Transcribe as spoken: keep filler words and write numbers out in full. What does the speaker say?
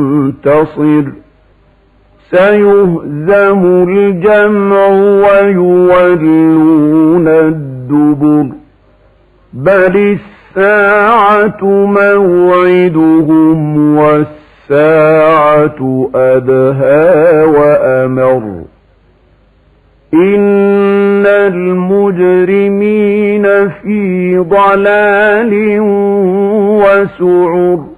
منتصر سيهزم الجمع ويولون الدبر بل الساعة موعدهم والساعة أدهى وأمر إن المجرمين في ضلال وسعر